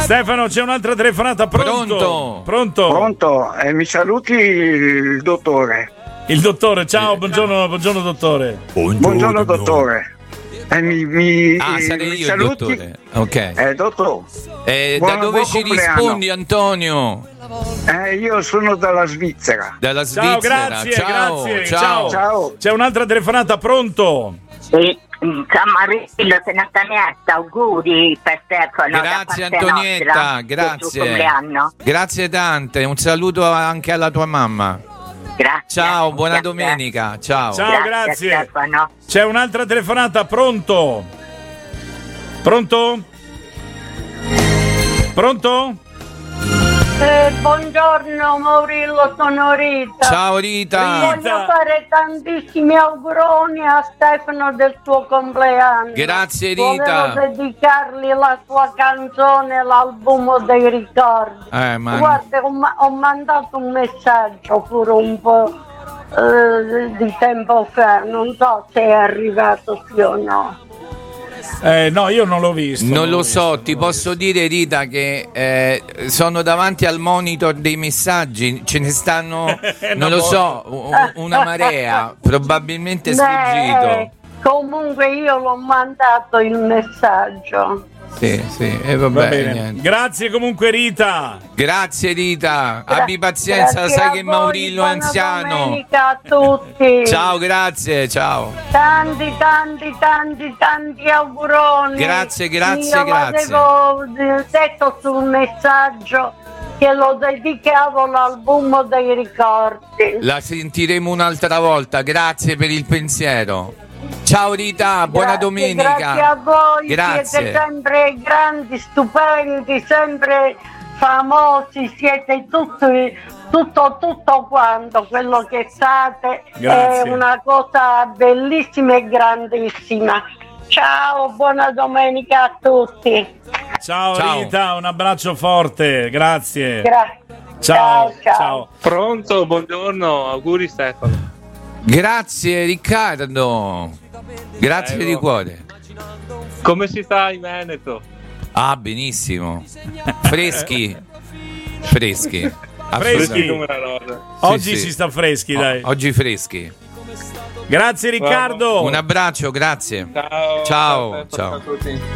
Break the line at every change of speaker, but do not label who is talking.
Stefano, c'è un'altra telefonata. Pronto?
Pronto? Mi saluti il dottore.
Il dottore, ciao, buongiorno dottore.
Buongiorno dottore. Mi
sarei io
saluti.
il dottore. Ok.
Dottor.
Da dove ci rispondi, Antonio?
Io sono dalla Svizzera.
Dalla Svizzera.
Grazie.
Ciao.
C'è un'altra telefonata, pronto?
Sì. Ciao Marillo, sono Antonietta, auguri per Stefano.
Grazie Antonietta, grazie. Grazie tante, un saluto anche alla tua mamma.
Grazie.
Ciao, buona domenica. Ciao.
Grazie.
Stefano.
C'è un'altra telefonata, pronto?
Buongiorno Maurillo, sono Rita.
Ciao Rita.
Voglio fare tantissimi auguroni a Stefano del suo compleanno.
Grazie Rita.
Volevo dedicargli la sua canzone, l'album dei ricordi. Guarda, ho mandato un messaggio pure un po' di tempo fa, non so se è arrivato sì o no.
No, io non l'ho visto.
Non lo so, ti posso dire Rita che sono davanti al monitor dei messaggi, ce ne stanno, non lo so, una marea, probabilmente sfuggito.
Comunque io l'ho mandato il messaggio.
Sì,
va bene. Grazie comunque Rita.
Grazie Rita, abbi pazienza, sai che Maurillo è anziano.
Buona domenica a tutti.
Ciao, grazie, ciao.
Tanti auguroni.
Grazie.
Io l'avevo detto sul messaggio che lo dedicavo all'album dei ricordi.
La sentiremo un'altra volta, grazie per il pensiero. Ciao Rita, buona domenica.
Grazie a voi,
grazie.
Siete sempre grandi, stupendi, sempre famosi, siete tutto quanto quello che fate.
Grazie.
È una cosa bellissima e grandissima. Ciao, buona domenica a tutti.
Ciao. Rita, un abbraccio forte, grazie.
Ciao.
Pronto, buongiorno, auguri Stefano.
Grazie Riccardo, grazie di cuore.
Come si sta in Veneto?
Benissimo. Freschi.
Oggi si sta freschi, dai.
Oggi freschi.
Grazie Riccardo.
Un abbraccio, grazie.
Ciao.
Ciao.
A tutti.